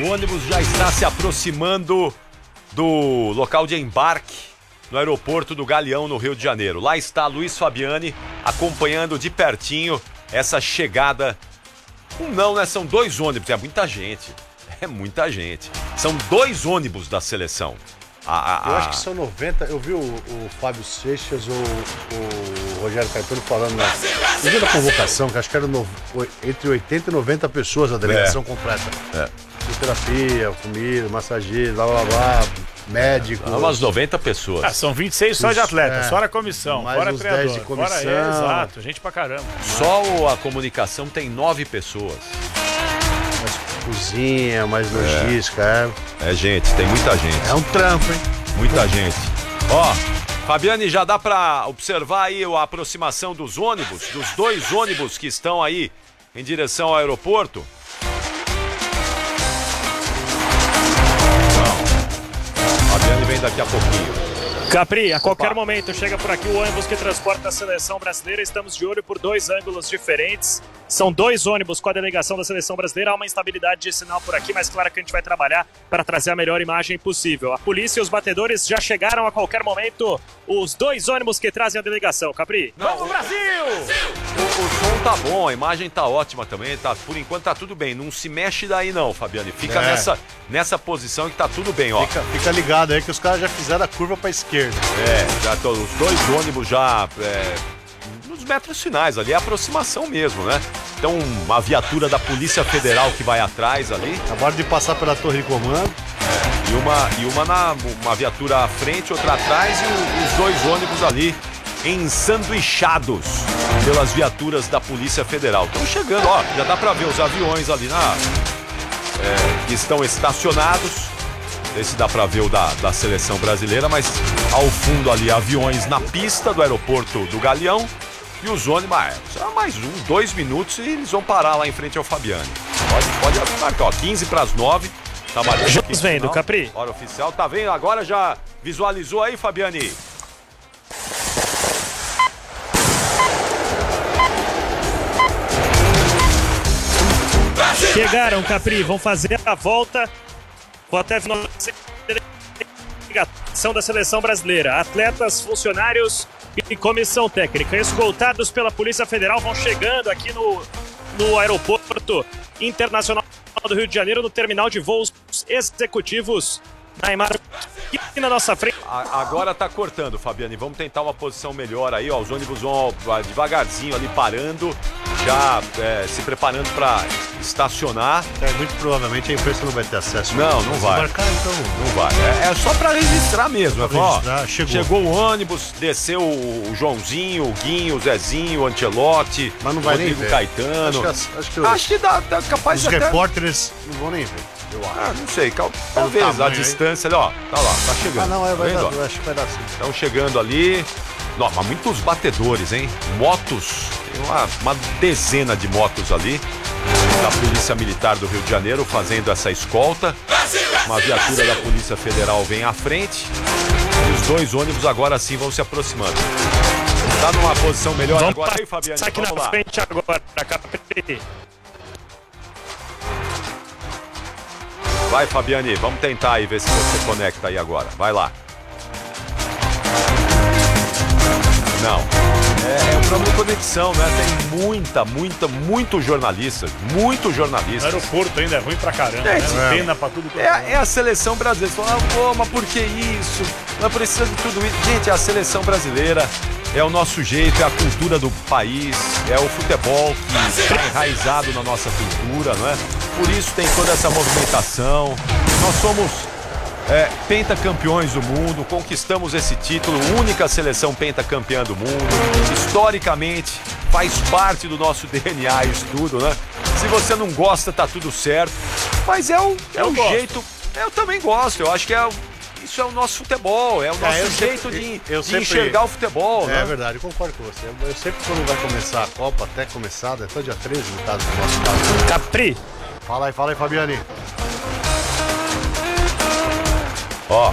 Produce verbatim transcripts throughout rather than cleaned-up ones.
ônibus já está se aproximando do local de embarque no aeroporto do Galeão, no Rio de Janeiro. Lá está Luiz Fabiani acompanhando de pertinho essa chegada. Um não, né? São dois ônibus, é muita gente. É muita gente. São dois ônibus da seleção. A, a, eu acho que são noventa. Eu vi o, o Fábio Seixas, o, o Rogério Caetano falando na, no dia da convocação, que acho que eram no, entre oitenta e noventa pessoas a delegação é. completa. É. Terapia, comida, massageiro, blá blá blá, médico. É, umas noventa pessoas. Ah, são vinte e seis só de atleta, é. fora a comissão, Mais fora os treinador. dez de comissão. Fora, é, exato, gente pra caramba. Só a comunicação tem nove pessoas. Mais cozinha, mais logística, é. É, é gente, tem muita gente. É um trampo, hein? Muita gente. Ó, Fabiani, já dá pra observar aí a aproximação dos ônibus, dos dois ônibus que estão aí em direção ao aeroporto? Não. Fabiani vem daqui a pouquinho. Capri, a qualquer Opa. momento chega por aqui o ônibus que transporta a seleção brasileira. Estamos de olho por dois ângulos diferentes. São dois ônibus com a delegação da seleção brasileira. Há uma instabilidade de sinal por aqui, mas claro que a gente vai trabalhar para trazer a melhor imagem possível. A polícia e os batedores já chegaram a qualquer momento. Os dois ônibus que trazem a delegação. Capri. Não, Vamos, o- Brasil! O, o som tá bom, a imagem tá ótima também, tá, por enquanto tá tudo bem. Não se mexe daí não, Fabiani. Fica É. nessa, nessa posição que tá tudo bem, ó. Fica, fica ligado aí que os caras já fizeram a curva pra esquerda. É, já tô, os dois ônibus já é, nos metros finais ali, é aproximação mesmo, né? Então, uma viatura da Polícia Federal que vai atrás ali, Acabaram de passar pela torre de comando. e uma, e uma, na, uma viatura à frente, outra atrás, e o- os dois ônibus ali ensanduichados pelas viaturas da Polícia Federal. Estão chegando, ó, já dá pra ver os aviões ali na, é, que estão estacionados. Não sei se dá pra ver o da, da seleção brasileira, mas ao fundo ali, aviões na pista do aeroporto do Galeão. E os ônibus, ah, só mais um, dois minutos e eles vão parar lá em frente ao Fabiani. Pode, pode marcar, ó, quinze para as nove. Tá marcando aqui Estamos no vendo, final. Capri. Hora oficial, tá vendo? Agora já visualizou aí, Fabiani? Chegaram, Capri, vão fazer a volta. Vou até final da delegação da seleção brasileira. Atletas, funcionários e comissão técnica, escoltados pela Polícia Federal, vão chegando aqui no, no aeroporto internacional do Rio de Janeiro, no terminal de voos executivos. Na imagem aqui na nossa frente. A- agora tá cortando, Fabiani. Vamos tentar uma posição melhor aí, ó. Os ônibus vão ó, devagarzinho ali parando, já é, se preparando para estacionar. É, muito provavelmente a imprensa não vai ter acesso. Não, não vai. Embarcar, então. Não vai. É, é só para registrar mesmo. É, Pra ó, registrar, chegou. chegou o ônibus, desceu o Joãozinho, o Guinho, o Zezinho, o Ancelotti, Mas não vai nem Rodrigo ver. Caetano. Acho que, acho que os, Acho que dá, dá capaz os de até... repórteres não vão nem ver. Eu acho. Ah, não sei, cal- talvez a tamanho aí. distância ali, ó. Tá lá, tá chegando. Ah, não, é, tá vai vendo, dar, ó? eu acho que vai dar sim. Estão chegando ali. Não, mas muitos batedores, hein? Motos. Tem uma, uma dezena de motos ali. Da Polícia Militar do Rio de Janeiro fazendo essa escolta. Uma viatura da Polícia Federal vem à frente. E os dois ônibus agora sim vão se aproximando. Tá numa posição melhor Vamos agora aí, Fabiano? passar aqui Vamos na lá. frente agora, Capri. Vai, Fabiani, vamos tentar aí ver se você conecta aí agora. Vai lá. Não. É, é um problema de conexão, né? Tem muita, muita, muito jornalista. Muito No jornalista. aeroporto ainda é ruim pra caramba, É, né? é. Pena pra tudo que É, é a seleção brasileira. Você fala, ah, pô, mas por que isso? Não precisa de tudo isso. Gente, é a seleção brasileira. É o nosso jeito, é a cultura do país, é o futebol que está enraizado na nossa cultura, não é? Por isso tem toda essa movimentação. Nós somos é, pentacampeões do mundo, conquistamos esse título, única seleção pentacampeã do mundo. Historicamente, faz parte do nosso D N A isso tudo, né? Se você não gosta, tá tudo certo. Mas é o, é Eu o gosto. jeito. Eu também gosto, eu acho que é o. Isso é o nosso futebol, é o nosso eu jeito sempre- de, eu de sempre- enxergar o futebol, É né? verdade, eu concordo com você. Eu sempre quando vai começar a Copa, até começar, até o dia treze no caso do nosso caso. Capri, Fala aí, fala aí, Fabiani. Ó.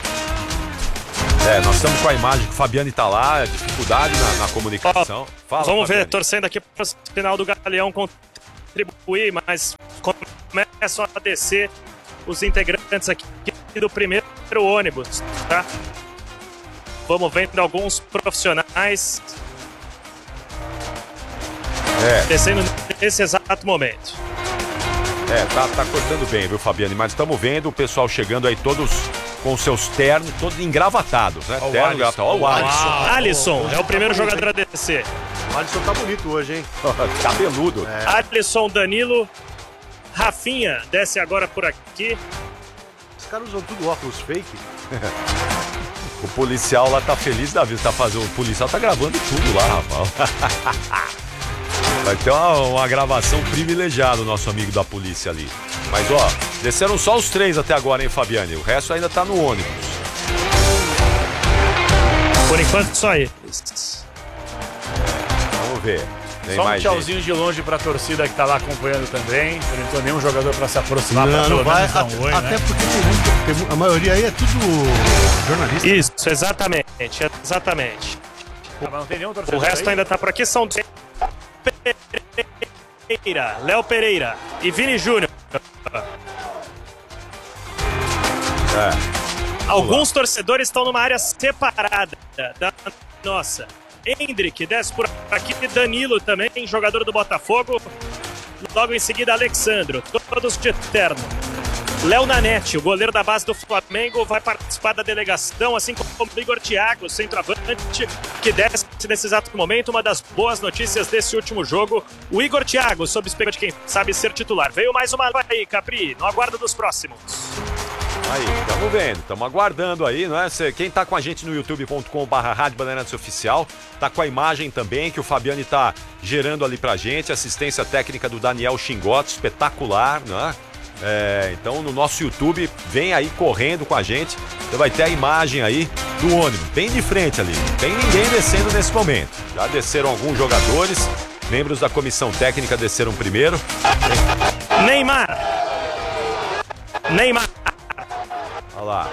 É, nós estamos com a imagem que o Fabiani tá lá, dificuldade na, na comunicação. Fala, vamos ver, Fabiani. torcendo aqui para o final do Galeão contribuir, mas começam a descer os integrantes aqui do primeiro ônibus, tá? Vamos vendo alguns profissionais É. descendo nesse exato momento. É, tá, tá cortando bem, viu, Fabiane? Mas estamos vendo o pessoal chegando aí todos com seus ternos, todos engravatados, né? Ó, o Terno, Alisson. gravata. Ó, o Alisson. Ah, Alisson é o primeiro jogador a descer. O Alisson tá bonito hoje, hein? Cabeludo. É. Alisson, Danilo, Rafinha desce agora por aqui. Os caras usam tudo óculos fake. O policial lá tá feliz da vida, tá fazendo. O policial tá gravando tudo lá, rapaz. Vai ter uma, uma gravação privilegiada, o nosso amigo da polícia ali. Mas ó, desceram só os três até agora, hein, Fabiane? O resto ainda tá no ônibus. Por enquanto, só eles. Vamos ver. Tem Só um mais tchauzinho gente. de longe pra torcida que tá lá acompanhando também. Não entrou nenhum jogador pra se aproximar, pra Não, pelo não vai. menos dar Até, um oi, até né? porque tem muito, tem mu- a maioria aí é tudo jornalista. Isso, exatamente, exatamente. Ah, mas não tem nenhum torcedor O resto aí? ainda tá por aqui, são Pereira, Léo Pereira e Vini Júnior. É. Alguns torcedores estão numa área separada da nossa. Hendrick desce por aqui, Danilo também, jogador do Botafogo. Logo em seguida, Alexandro, todos de terno. Léo Nanete, o goleiro da base do Flamengo, vai participar da delegação, assim como Igor Thiago, centroavante, que desce nesse exato momento. Uma das boas notícias desse último jogo, o Igor Thiago, sob expectativa de quem sabe ser titular. Veio mais uma aí, Capri, no aguardo dos próximos. Aí, estamos vendo, estamos aguardando aí, não é? Cê, quem tá com a gente no youtube ponto com barra Rádio Bandeirantes Oficial, tá com a imagem também que o Fabiane tá gerando ali pra gente, assistência técnica do Daniel Xingoto, espetacular, não é? É, então no nosso YouTube, vem aí correndo com a gente, você vai ter a imagem aí do ônibus, bem de frente ali, não tem ninguém descendo nesse momento. Já desceram alguns jogadores, membros da comissão técnica desceram primeiro. Neymar. Neymar. Olha lá.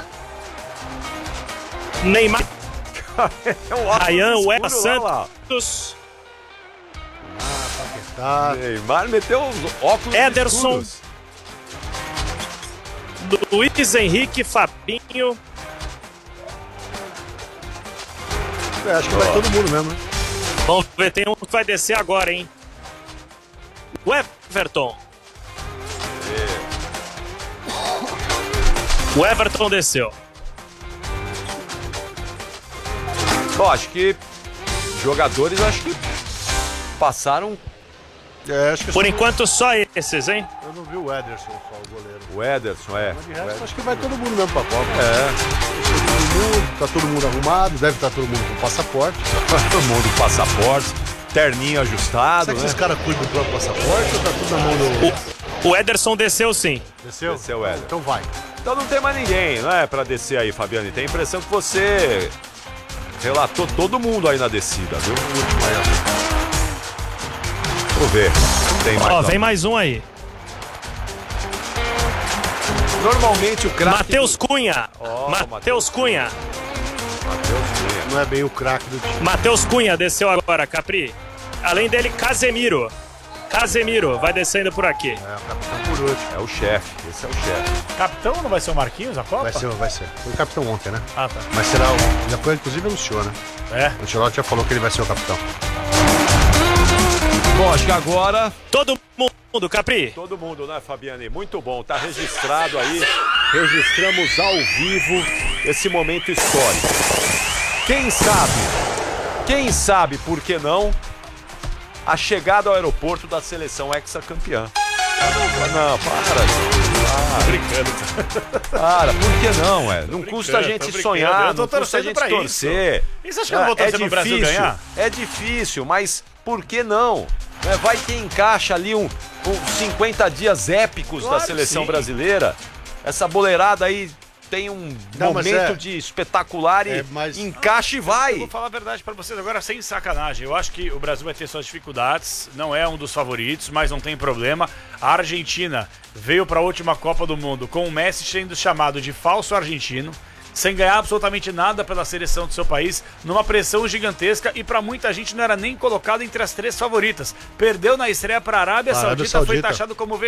Neymar. É um óculos Ryan, escuro, Wes olha lá. Santos. Tá. Neymar meteu os óculos Ederson. escuros. Luiz Henrique, Fabinho. É, acho que vai todo mundo mesmo, né? Vamos ver, tem um que vai descer agora, hein? O Everton. O Everton desceu. Bom, acho que jogadores acho que passaram. É, acho que Por só- enquanto, só esses, hein? Eu não vi o Ederson, só o goleiro. O Ederson, é. Mas de resto, acho que vai todo mundo mesmo pra Copa. É, Todo mundo, tá todo mundo arrumado, deve estar todo mundo com passaporte. todo mundo com passaporte, terninho ajustado, Será que né? esses caras cuidam do próprio passaporte ou tá tudo na mão do... O Ederson desceu sim. Desceu? Desceu o Ederson. Então vai. Então não tem mais ninguém, não é, pra descer aí, Fabiane. Tem a impressão que você relatou todo mundo aí na descida, viu? O último aí, ó. Vamos ver. Tem mais. Ó, alguém. vem mais um aí. Normalmente o craque. Matheus Cunha. Ó, Matheus Matheus Cunha. Matheus Cunha. Não é bem o craque do time. Matheus Cunha desceu agora, Capri. Além dele, Casemiro. Casemiro vai descendo por aqui. É, o capitão por último. É o chefe, esse é o chefe. Capitão não vai ser o Marquinhos, a Copa? Vai ser, vai ser. Foi o capitão ontem, né? Ah, tá. Mas será o... Já foi, inclusive, anunciou, né? É. O Ancelotti já falou que ele vai ser o capitão. Bom, acho que agora Todo mundo, Capri. todo mundo, né, Fabiane? Muito bom, tá registrado aí. Registramos ao vivo esse momento histórico. Quem sabe, quem sabe, por que não, a chegada ao aeroporto da seleção hexacampeã. Não, para, gente. Brincando. Para, por que não, é? Não custa a brincando, gente tô brincando. sonhar, Eu tô não custa a torcendo gente pra isso. torcer. E você acha que eu não vou torcer é pro Brasil difícil, ganhar? É difícil, mas por que não? É, vai que encaixa ali um, um cinquenta dias épicos Claro da que seleção sim. brasileira. Essa boleirada aí tem um Não, mas momento é- de espetacular e é, mas- encaixa e Eu vai. vou falar a verdade pra vocês agora, sem sacanagem. Eu acho que o Brasil vai ter suas dificuldades, não é um dos favoritos, mas não tem problema. A Argentina veio pra última Copa do Mundo com o Messi sendo chamado de falso argentino, sem ganhar absolutamente nada pela seleção do seu país, numa pressão gigantesca e pra muita gente não era nem colocado entre as três favoritas. Perdeu na estreia pra Arábia Arábia Saudita, foi Saudita. taxado como